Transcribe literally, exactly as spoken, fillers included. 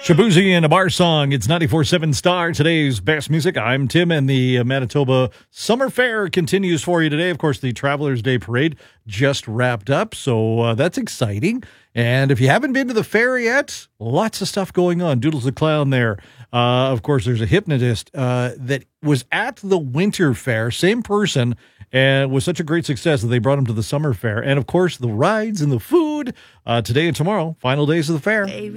Shabuzi and a bar song. It's ninety-four point seven Star, today's best music. I'm Tim, and the uh, Manitoba Summer Fair continues for you today. Of course, the Travelers' Day Parade just wrapped up, so uh, that's exciting. And if you haven't been to the fair yet, lots of stuff going on. Doodles the Clown there. Uh, of course, there's a hypnotist uh, that was at the Winter Fair, same person, and was such a great success that they brought him to the Summer Fair. And, of course, the rides and the food uh, today and tomorrow, final days of the fair.